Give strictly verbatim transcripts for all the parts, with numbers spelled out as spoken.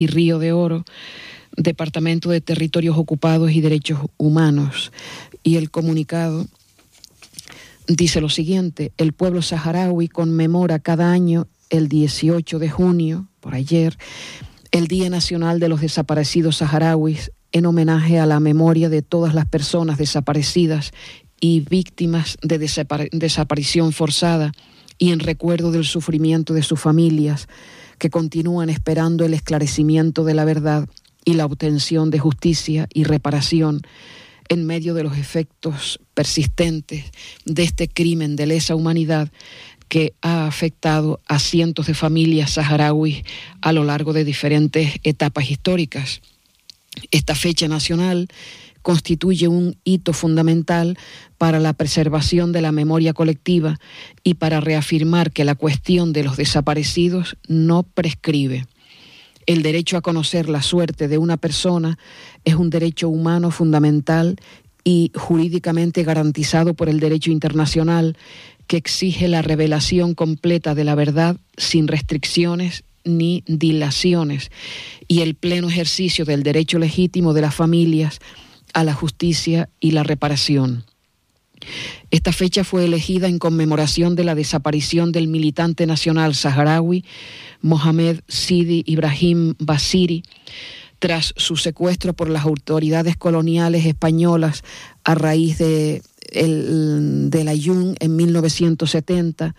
y Río de Oro, Departamento de Territorios Ocupados y Derechos Humanos. Y el comunicado dice lo siguiente: el pueblo saharaui conmemora cada año el dieciocho de junio, por ayer, el Día Nacional de los Desaparecidos Saharauis, en homenaje a la memoria de todas las personas desaparecidas y víctimas de desapar- desaparición forzada, y en recuerdo del sufrimiento de sus familias, que continúan esperando el esclarecimiento de la verdad y la obtención de justicia y reparación en medio de los efectos persistentes de este crimen de lesa humanidad que ha afectado a cientos de familias saharauis a lo largo de diferentes etapas históricas. Esta fecha nacional constituye un hito fundamental para la preservación de la memoria colectiva y para reafirmar que la cuestión de los desaparecidos no prescribe. El derecho a conocer la suerte de una persona es un derecho humano fundamental y jurídicamente garantizado por el derecho internacional, que exige la revelación completa de la verdad sin restricciones ni dilaciones, y el pleno ejercicio del derecho legítimo de las familias a la justicia y la reparación. Esta fecha fue elegida en conmemoración de la desaparición del militante nacional saharaui Mohamed Sidi Ibrahim Basiri, tras su secuestro por las autoridades coloniales españolas a raíz de el, del Aaiún en mil novecientos setenta.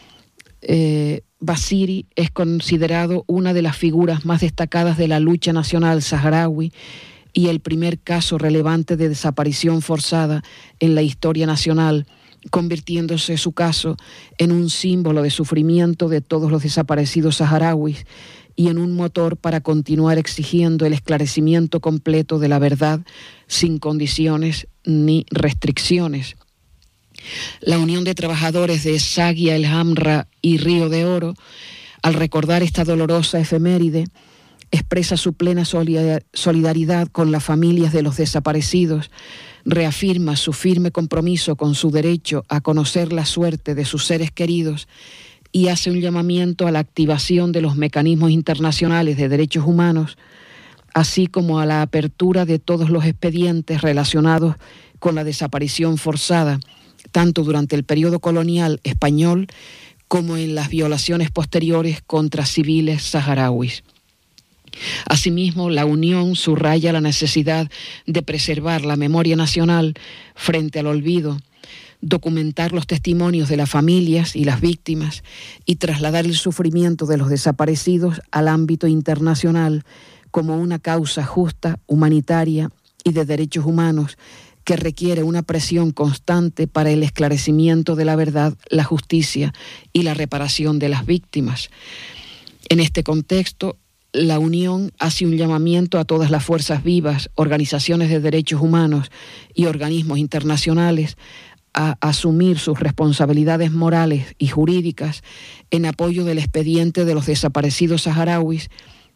Eh, Basiri es considerado una de las figuras más destacadas de la lucha nacional saharaui y el primer caso relevante de desaparición forzada en la historia nacional, convirtiéndose su caso en un símbolo de sufrimiento de todos los desaparecidos saharauis y en un motor para continuar exigiendo el esclarecimiento completo de la verdad sin condiciones ni restricciones. La Unión de Trabajadores de Zaguiya El Hamra y Río de Oro, al recordar esta dolorosa efeméride, expresa su plena solidaridad con las familias de los desaparecidos, reafirma su firme compromiso con su derecho a conocer la suerte de sus seres queridos y hace un llamamiento a la activación de los mecanismos internacionales de derechos humanos, así como a la apertura de todos los expedientes relacionados con la desaparición forzada, tanto durante el periodo colonial español como en las violaciones posteriores contra civiles saharauis. Asimismo, la Unión subraya la necesidad de preservar la memoria nacional frente al olvido, documentar los testimonios de las familias y las víctimas y trasladar el sufrimiento de los desaparecidos al ámbito internacional como una causa justa, humanitaria y de derechos humanos que requiere una presión constante para el esclarecimiento de la verdad, la justicia y la reparación de las víctimas. En este contexto, la Unión hace un llamamiento a todas las fuerzas vivas, organizaciones de derechos humanos y organismos internacionales a asumir sus responsabilidades morales y jurídicas en apoyo del expediente de los desaparecidos saharauis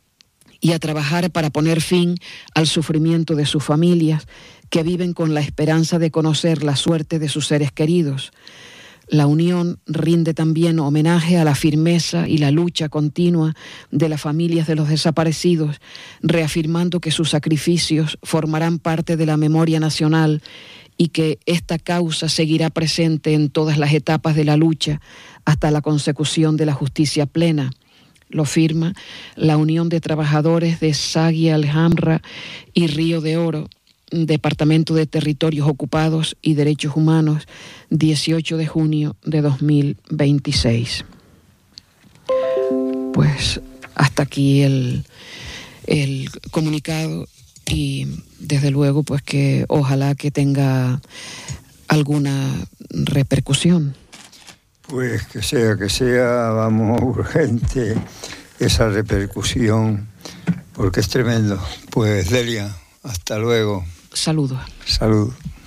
y a trabajar para poner fin al sufrimiento de sus familias que viven con la esperanza de conocer la suerte de sus seres queridos. La Unión rinde también homenaje a la firmeza y la lucha continua de las familias de los desaparecidos, reafirmando que sus sacrificios formarán parte de la memoria nacional y que esta causa seguirá presente en todas las etapas de la lucha hasta la consecución de la justicia plena. Lo firma la Unión de Trabajadores de Zaguiya El Hamra y Río de Oro, Departamento de Territorios Ocupados y Derechos Humanos, dieciocho de junio de dos mil veintiséis. Pues hasta aquí el, el comunicado y desde luego pues que ojalá que tenga alguna repercusión. Pues que sea, que sea, vamos, urgente esa repercusión, porque es tremendo. Pues Delia, hasta luego. Saludos. Salud.